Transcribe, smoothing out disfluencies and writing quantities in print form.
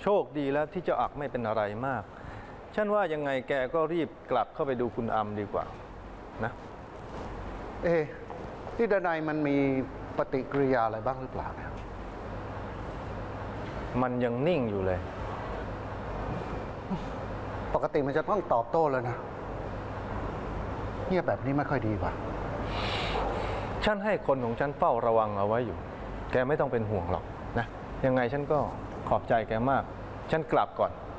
โชคดีแล้วที่เจ้าอักไม่เป็นอะไรมากฉันว่ายังไงแกก็รีบกลับเข้าไปดูคุณอัมดีกว่านะที่ดนัยมันมีปฏิกิริยาอะไรบ้างหรือเปล่าเนี่ยมันยังนิ่งอยู่เลยปกติมันจะต้องตอบโต้แล้วนะเงียบแบบนี้ไม่ค่อยดีกว่าฉันให้คนของฉันเฝ้าระวังเอาไว้อยู่แกไม่ต้องเป็นห่วงหรอกนะยังไงฉันก็ขอบใจแกมากฉันกลับก่อน